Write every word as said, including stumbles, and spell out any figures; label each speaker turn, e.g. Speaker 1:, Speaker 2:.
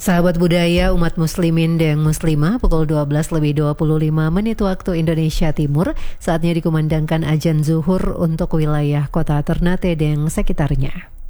Speaker 1: Sahabat budaya umat muslimin dan muslimah, pukul dua belas lebih dua puluh lima menit waktu Indonesia Timur, saatnya dikumandangkan azan zuhur untuk wilayah kota Ternate dan sekitarnya.